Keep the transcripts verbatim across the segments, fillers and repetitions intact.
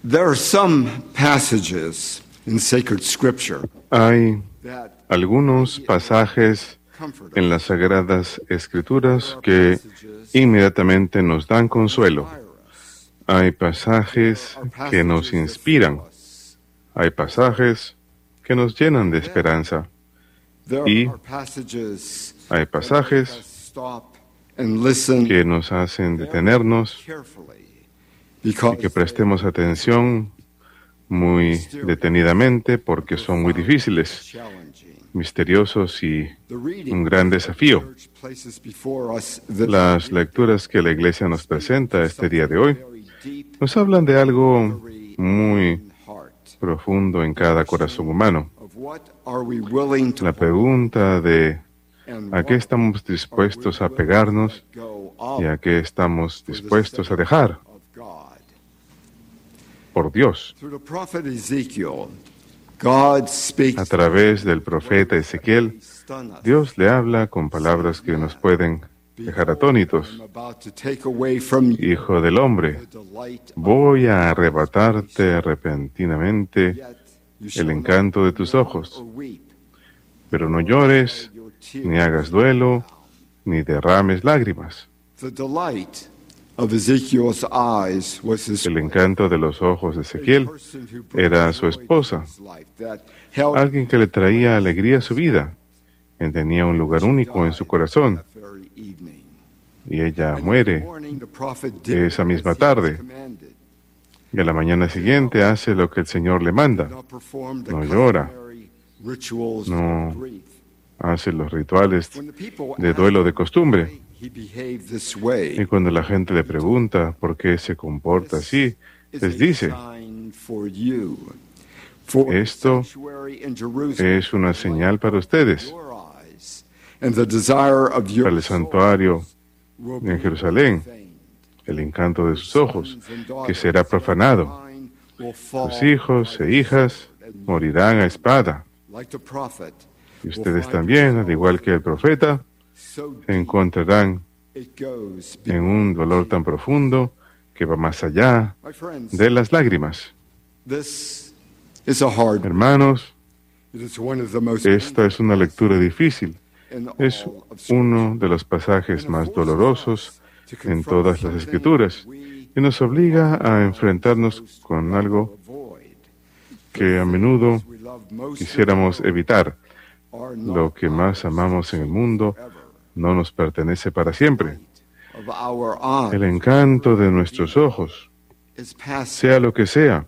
There are some passages in sacred scripture Hay that algunos pasajes en las Sagradas Escrituras que inmediatamente nos dan consuelo. Hay pasajes que nos inspiran. Hay pasajes que nos llenan de esperanza. Y hay pasajes que nos hacen detenernos y que prestemos atención muy detenidamente porque son muy difíciles, misteriosos y un gran desafío. Las lecturas que la Iglesia nos presenta este día de hoy nos hablan de algo muy profundo en cada corazón humano. La pregunta de ¿a qué estamos dispuestos a pegarnos y a qué estamos dispuestos a dejar por Dios? A través del profeta Ezequiel, Dios le habla con palabras que nos pueden dejar atónitos. Hijo del hombre, voy a arrebatarte repentinamente el encanto de tus ojos, pero no llores, ni hagas duelo, ni derrames lágrimas. El encanto de los ojos de Ezequiel era su esposa, alguien que le traía alegría a su vida, quien tenía un lugar único en su corazón. Y ella muere esa misma tarde. Y a la mañana siguiente hace lo que el Señor le manda. No llora, no hace los rituales de duelo de costumbre. Y cuando la gente le pregunta por qué se comporta así, les dice, esto es una señal para ustedes, para el santuario en Jerusalén, el encanto de sus ojos, que será profanado. Sus hijos e hijas morirán a espada. Y ustedes también, al igual que el profeta, se encontrarán en un dolor tan profundo que va más allá de las lágrimas. Hermanos, esta es una lectura difícil. Es uno de los pasajes más dolorosos en todas las Escrituras y nos obliga a enfrentarnos con algo que a menudo quisiéramos evitar. Lo que más amamos en el mundo no nos pertenece para siempre. El encanto de nuestros ojos, sea lo que sea,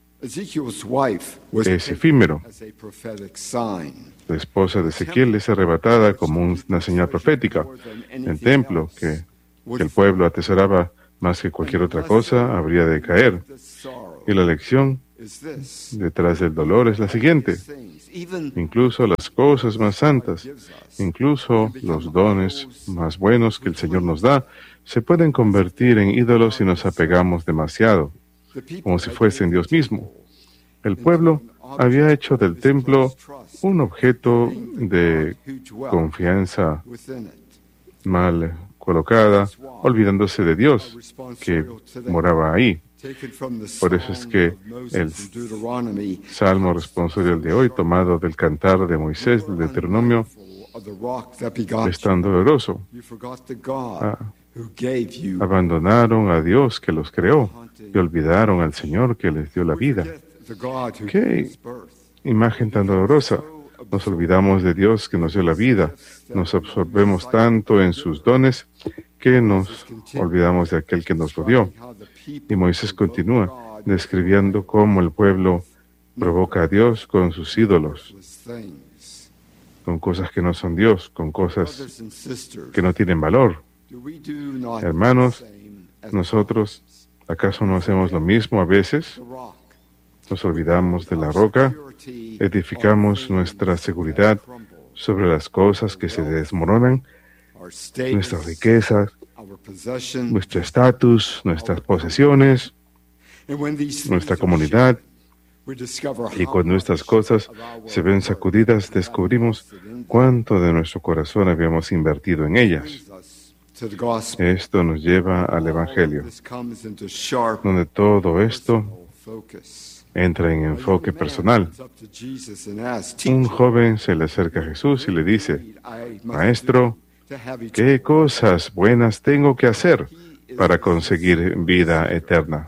es efímero. La esposa de Ezequiel es arrebatada como una señal profética. El templo, que, que el pueblo atesoraba más que cualquier otra cosa, habría de caer. Y la lección detrás del dolor es la siguiente. Incluso las cosas más santas, incluso los dones más buenos que el Señor nos da, se pueden convertir en ídolos si nos apegamos demasiado, como si fuesen Dios mismo. El pueblo había hecho del templo un objeto de confianza mal colocada, olvidándose de Dios que moraba ahí. Por eso es que el salmo responsorial de hoy, tomado del cantar de Moisés, del Deuteronomio, es tan doloroso. Ah, abandonaron a Dios que los creó y olvidaron al Señor que les dio la vida. ¡Qué imagen tan dolorosa! Nos olvidamos de Dios que nos dio la vida, nos absorbemos tanto en sus dones que nos olvidamos de aquel que nos lo dio. Y Moisés continúa describiendo cómo el pueblo provoca a Dios con sus ídolos, con cosas que no son Dios, con cosas que no tienen valor. Hermanos, nosotros, ¿acaso no hacemos lo mismo a veces? Nos olvidamos de la roca, edificamos nuestra seguridad sobre las cosas que se desmoronan, nuestras riquezas, nuestro estatus, nuestras posesiones, nuestra comunidad. Y cuando estas cosas se ven sacudidas, descubrimos cuánto de nuestro corazón habíamos invertido en ellas. Esto nos lleva al Evangelio, donde todo esto entra en enfoque personal. Un joven se le acerca a Jesús y le dice, Maestro, ¿qué cosas buenas tengo que hacer para conseguir vida eterna?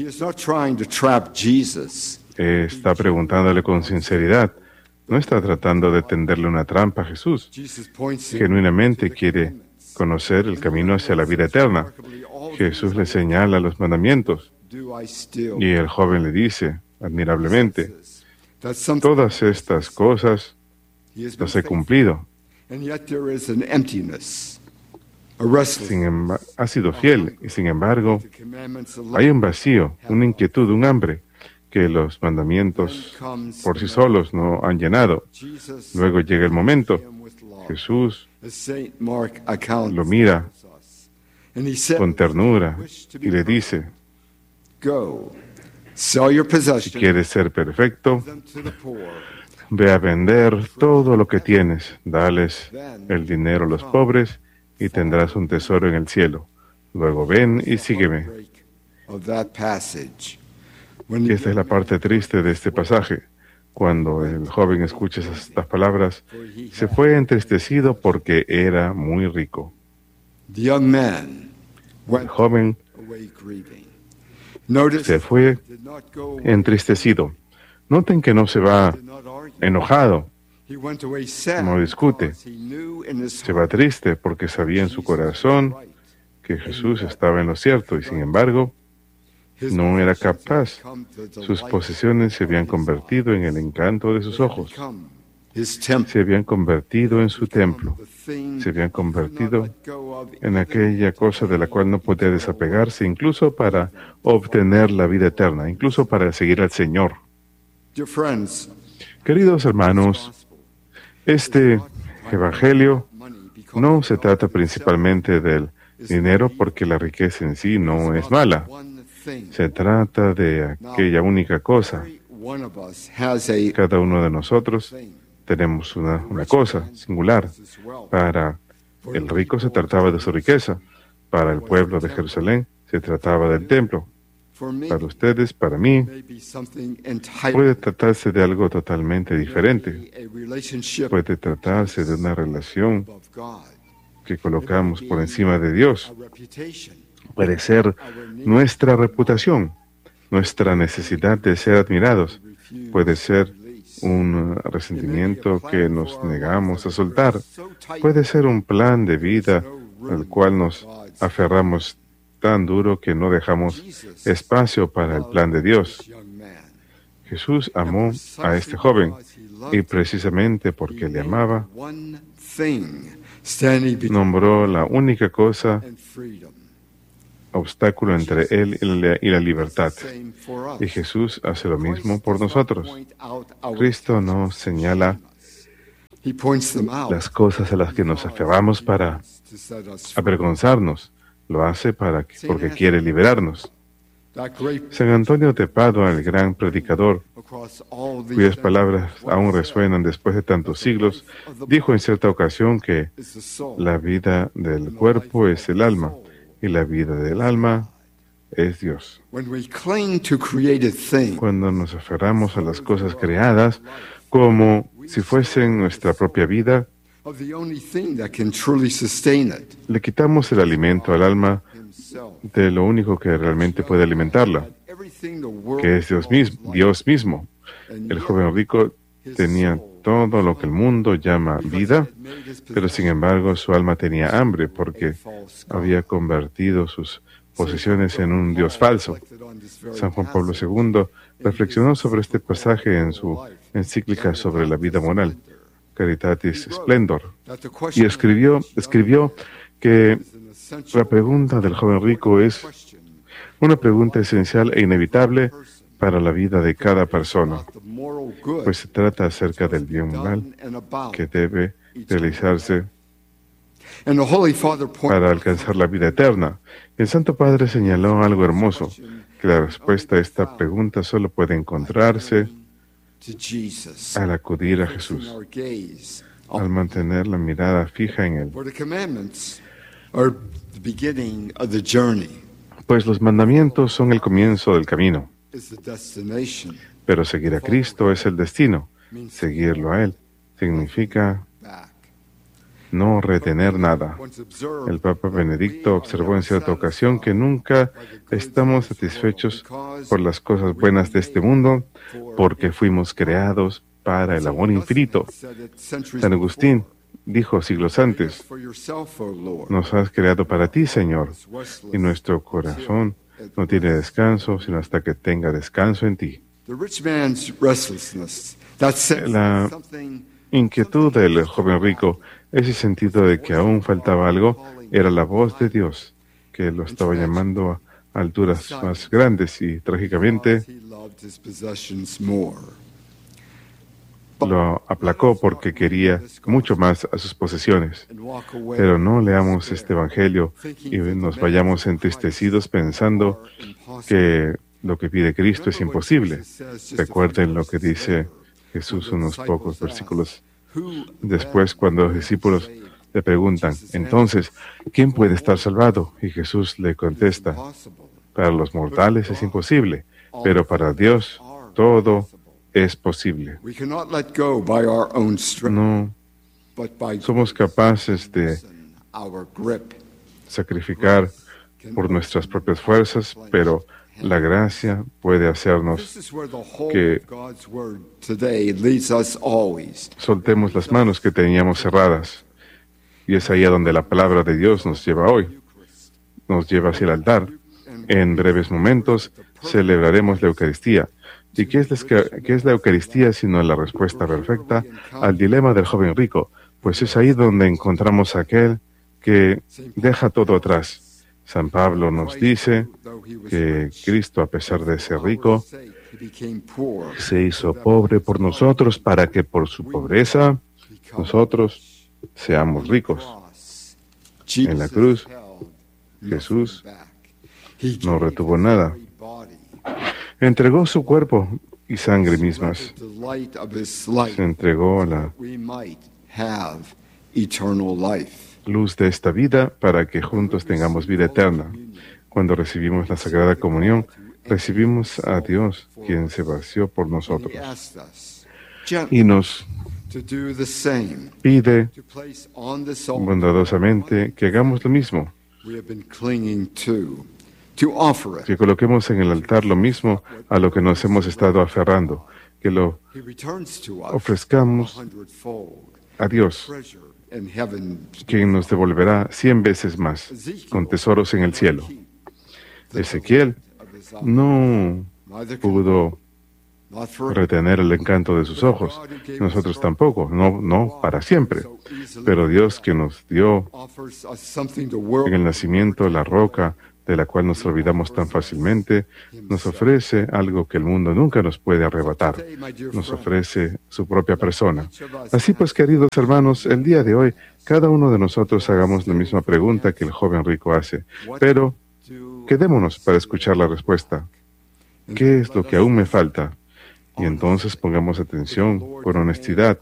Está preguntándole con sinceridad. No está tratando de tenderle una trampa a Jesús. Genuinamente quiere conocer el camino hacia la vida eterna. Jesús le señala los mandamientos. Y el joven le dice, admirablemente, todas estas cosas las he cumplido. Sin embargo, ha sido fiel y sin embargo hay un vacío, una inquietud, un hambre que los mandamientos por sí solos no han llenado. Luego llega el momento. Jesús lo mira con ternura y le dice, si quieres ser perfecto, ve a vender todo lo que tienes, dales el dinero a los pobres y tendrás un tesoro en el cielo. Luego ven y sígueme. Y esta es la parte triste de este pasaje. Cuando el joven escucha estas palabras, se fue entristecido porque era muy rico. El joven se fue entristecido. Noten que no se va enojado, no discute. Se va triste porque sabía en su corazón que Jesús estaba en lo cierto y sin embargo no era capaz. Sus posesiones se habían convertido en el encanto de sus ojos. Se habían convertido en su templo. Se habían convertido en aquella cosa de la cual no podía desapegarse, incluso para obtener la vida eterna, incluso para seguir al Señor. Queridos hermanos, este Evangelio no se trata principalmente del dinero porque la riqueza en sí no es mala. Se trata de aquella única cosa. Cada uno de nosotros tenemos una, una cosa singular. Para el rico se trataba de su riqueza. Para el pueblo de Jerusalén se trataba del templo. Para ustedes, para mí, puede tratarse de algo totalmente diferente. Puede tratarse de una relación que colocamos por encima de Dios. Puede ser nuestra reputación, nuestra necesidad de ser admirados. Puede ser un resentimiento que nos negamos a soltar. Puede ser un plan de vida al cual nos aferramos tan duro que no dejamos espacio para el plan de Dios. Jesús amó a este joven y precisamente porque le amaba, nombró la única cosa obstáculo entre él y la, y la libertad. Y Jesús hace lo mismo por nosotros. Cristo nos señala las cosas a las que nos aferramos para avergonzarnos. Lo hace para, porque quiere liberarnos. San Antonio de Padua, el gran predicador, cuyas palabras aún resuenan después de tantos siglos, dijo en cierta ocasión que la vida del cuerpo es el alma y la vida del alma es Dios. Cuando nos aferramos a las cosas creadas como si fuesen nuestra propia vida, le quitamos el alimento al alma de lo único que realmente puede alimentarla, que es Dios mismo. Dios mismo. El joven rico tenía todo lo que el mundo llama vida, pero sin embargo su alma tenía hambre porque había convertido sus posesiones en un Dios falso. San Juan Pablo segundo reflexionó sobre este pasaje en su encíclica sobre la vida moral, Caritatis Splendor, y escribió, escribió que la pregunta del joven rico es una pregunta esencial e inevitable para la vida de cada persona, pues se trata acerca del bien moral que debe realizarse para alcanzar la vida eterna. El Santo Padre señaló algo hermoso, que la respuesta a esta pregunta solo puede encontrarse al acudir a Jesús, al mantener la mirada fija en Él. Pues los mandamientos son el comienzo del camino. Pero seguir a Cristo es el destino. Seguirlo a Él significa no retener nada. El Papa Benedicto observó en cierta ocasión que nunca estamos satisfechos por las cosas buenas de este mundo porque fuimos creados para el amor infinito. San Agustín dijo siglos antes, nos has creado para ti, Señor, y nuestro corazón no tiene descanso sino hasta que tenga descanso en ti. La inquietud del joven rico, ese sentido de que aún faltaba algo, era la voz de Dios, que lo estaba llamando a alturas más grandes y, trágicamente, lo aplacó porque quería mucho más a sus posesiones. Pero no leamos este Evangelio y nos vayamos entristecidos pensando que lo que pide Cristo es imposible. Recuerden lo que dice Jesús unos pocos versículos después, cuando los discípulos le preguntan, entonces, ¿quién puede estar salvado? Y Jesús le contesta, para los mortales es imposible, pero para Dios todo es posible. No somos capaces de sacrificar por nuestras propias fuerzas, pero la gracia puede hacernos que soltemos las manos que teníamos cerradas. Y es ahí a donde la palabra de Dios nos lleva hoy. Nos lleva hacia el altar. En breves momentos celebraremos la Eucaristía. ¿Y qué es, la, qué es la Eucaristía sino la respuesta perfecta al dilema del joven rico? Pues es ahí donde encontramos a aquel que deja todo atrás. San Pablo nos dice que Cristo, a pesar de ser rico, se hizo pobre por nosotros para que por su pobreza nosotros seamos ricos. En la cruz, Jesús no retuvo nada. Entregó su cuerpo y sangre mismas. Se entregó a la luz de esta vida para que juntos tengamos vida eterna. Cuando recibimos la Sagrada Comunión, recibimos a Dios, quien se vació por nosotros. Y nos pide bondadosamente que hagamos lo mismo, que coloquemos en el altar lo mismo a lo que nos hemos estado aferrando, que lo ofrezcamos a Dios, quien nos devolverá cien veces más, con tesoros en el cielo. Ezequiel no pudo retener el encanto de sus ojos. Nosotros tampoco, no, no para siempre. Pero Dios, que nos dio en el nacimiento la roca de la cual nos olvidamos tan fácilmente, nos ofrece algo que el mundo nunca nos puede arrebatar. Nos ofrece su propia persona. Así pues, queridos hermanos, el día de hoy, cada uno de nosotros hagamos la misma pregunta que el joven rico hace. Pero quedémonos para escuchar la respuesta. ¿Qué es lo que aún me falta? Y entonces pongamos atención con honestidad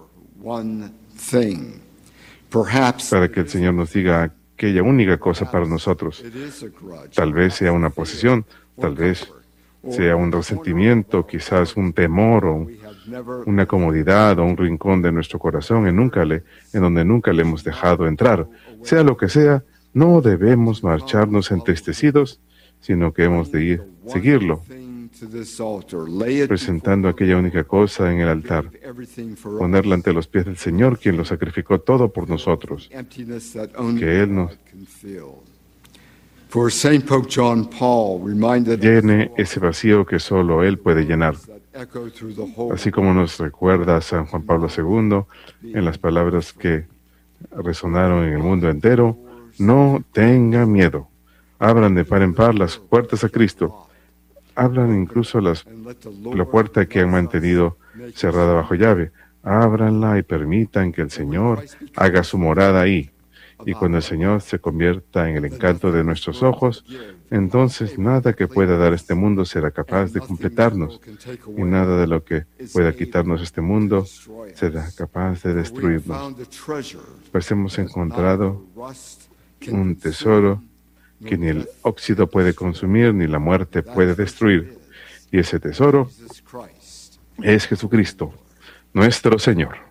para que el Señor nos diga aquella única cosa para nosotros. Tal vez sea una posesión, tal vez sea un resentimiento, quizás un temor o un, una comodidad o un rincón de nuestro corazón en, nunca le, en donde nunca le hemos dejado entrar. Sea lo que sea, no debemos marcharnos entristecidos, sino que hemos de ir, seguirlo, presentando aquella única cosa en el altar, ponerla ante los pies del Señor, quien lo sacrificó todo por nosotros, que Él nos llene ese vacío que solo Él puede llenar. Así como nos recuerda San Juan Pablo segundo en las palabras que resonaron en el mundo entero: no tengan miedo, abran de par en par las puertas a Cristo. Abran incluso las, la puerta que han mantenido cerrada bajo llave. Ábranla y permitan que el Señor haga su morada ahí. Y cuando el Señor se convierta en el encanto de nuestros ojos, entonces nada que pueda dar este mundo será capaz de completarnos. Y nada de lo que pueda quitarnos este mundo será capaz de destruirnos. Pues hemos encontrado un tesoro que ni el óxido puede consumir, ni la muerte puede destruir. Y ese tesoro es Jesucristo, nuestro Señor.